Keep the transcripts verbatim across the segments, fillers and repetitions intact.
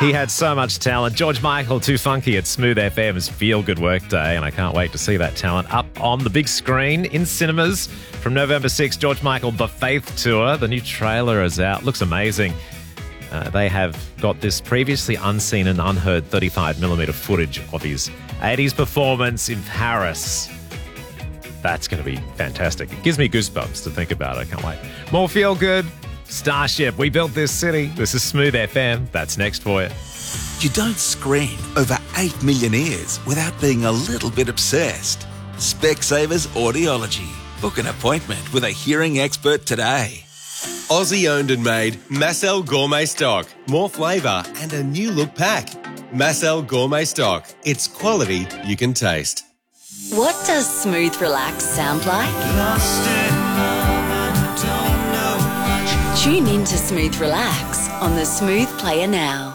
He had so much talent. George Michael, Too Funky at Smooth F M's Feel Good Work Day, and I can't wait to see that talent up on the big screen in cinemas from November sixth. George Michael, The Faith Tour. The new trailer is out. Looks amazing. Uh, they have got this previously unseen and unheard thirty-five millimeter footage of his eighties performance in Paris. That's going to be fantastic. It gives me goosebumps to think about it. I can't wait. More Feel Good. Starship, we built this city. This is Smooth F M. That's next for you. You don't screen over eight million ears without being a little bit obsessed. Specsavers Audiology. Book an appointment with a hearing expert today. Aussie owned and made Massel Gourmet Stock. More flavour and a new look pack. Massel Gourmet Stock. It's quality you can taste. What does Smooth Relax sound like? Lost in love and don't know what you Tune in to Smooth Relax on the Smooth Player now.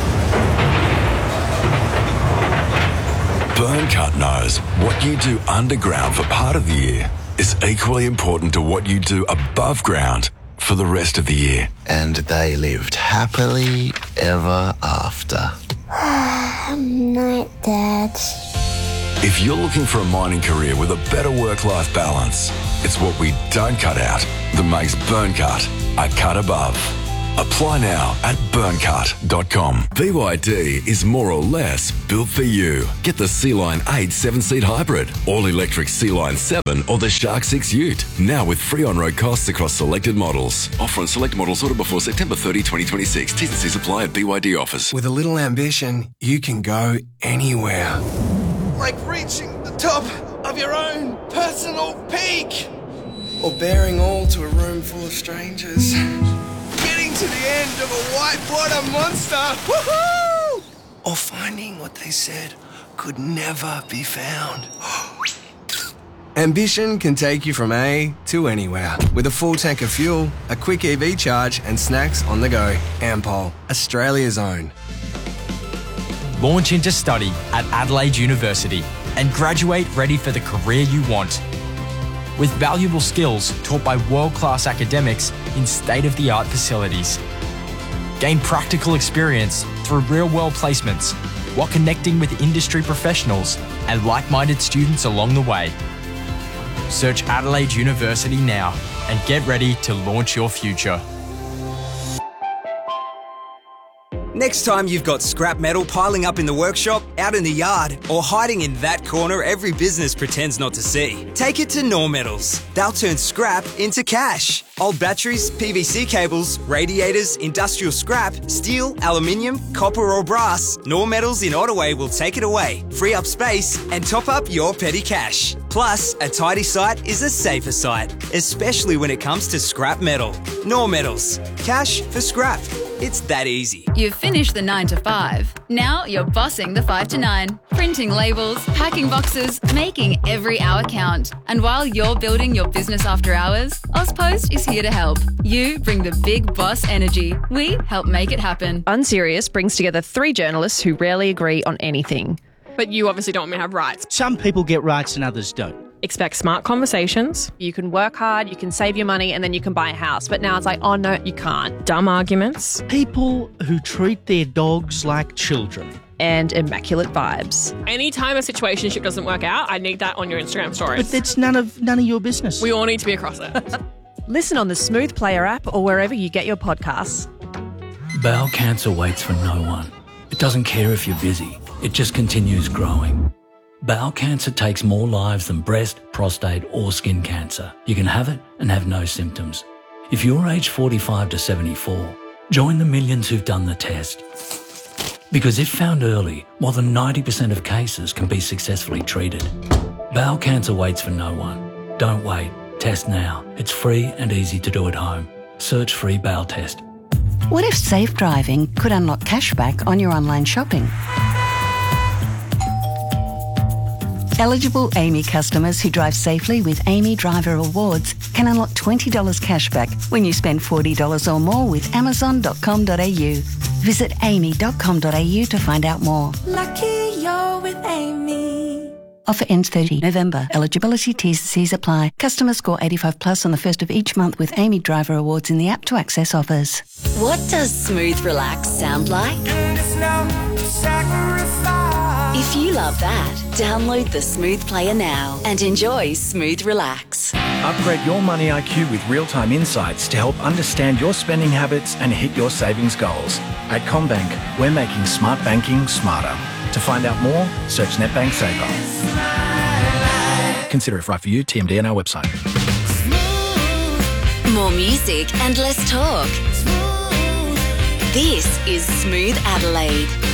Burncut knows what you do underground for part of the year is equally important to what you do above ground for the rest of the year. And they lived happily ever after. Night, Dad. If you're looking for a mining career with a better work-life balance, it's what we don't cut out that makes Burncut a cut above. Apply now at burncut dot com. B Y D is more or less built for you. Get the Sea-Line eight seven-seat hybrid, all-electric Sea-Line seven or the Shark six Ute. Now with free on-road costs across selected models. Offer on select models ordered before September thirtieth, twenty twenty-six. T's and C's apply at B Y D office. With a little ambition, you can go anywhere. Like reaching the top of your own personal peak. Or bearing all to a room full of strangers. Getting to the end of a whitewater monster. Woohoo! Or finding what they said could never be found. Ambition can take you from A to anywhere. With a full tank of fuel, a quick E V charge and snacks on the go. Ampol, Australia's own. Launch into study at Adelaide University and graduate ready for the career you want. With valuable skills taught by world-class academics in state-of-the-art facilities. Gain practical experience through real-world placements while connecting with industry professionals and like-minded students along the way. Search Adelaide University now and get ready to launch your future. Next time you've got scrap metal piling up in the workshop, out in the yard, or hiding in that corner every business pretends not to see, take it to Nor Metals. They'll turn scrap into cash. Old batteries, P V C cables, radiators, industrial scrap, steel, aluminium, copper or brass, Nor Metals in Ottaway will take it away, free up space and top up your petty cash. Plus, a tidy site is a safer site, especially when it comes to scrap metal. Nor Metals. Cash for scrap. It's that easy. You've finished the nine to five. Now you're bossing the five to nine. Printing labels, packing boxes, making every hour count. And while you're building your business after hours, AusPost is here to help. You bring the big boss energy. We help make it happen. Unserious brings together three journalists who rarely agree on anything. But you obviously don't want me to have rights. Some people get rights and others don't. Expect smart conversations. You can work hard, you can save your money, and then you can buy a house. But now it's like, oh no, you can't. Dumb arguments. People who treat their dogs like children. And immaculate vibes. Anytime a situationship doesn't work out, I need that on your Instagram stories. But that's none of none of your business. We all need to be across it. Listen on the Smooth Player app or wherever you get your podcasts. Bowel cancer waits for no one. It doesn't care if you're busy. It just continues growing. Bowel cancer takes more lives than breast, prostate or skin cancer. You can have it and have no symptoms. If you're aged forty-five to seventy-four, join the millions who've done the test. Because if found early, more than ninety percent of cases can be successfully treated. Bowel cancer waits for no one. Don't wait. Test now. It's free and easy to do at home. Search free bowel test. What if safe driving could unlock cashback on your online shopping? Eligible Amy customers who drive safely with Amy Driver Awards can unlock twenty dollars cashback when you spend forty dollars or more with amazon dot com dot a u. Visit amy dot com dot a u to find out more. Lucky you're with Amy. Offer ends thirtieth November. Eligibility T's and C's apply. Customers score eighty-five plus on the first of each month with Amy Driver Awards in the app to access offers. What does smooth relax sound like? If you love that, download the Smooth Player now and enjoy Smooth Relax. Upgrade your money I Q with real-time insights to help understand your spending habits and hit your savings goals. At CommBank, we're making smart banking smarter. To find out more, search NetBank Saver. Consider if right for you. T M D on our website. More music and less talk. This is Smooth Adelaide.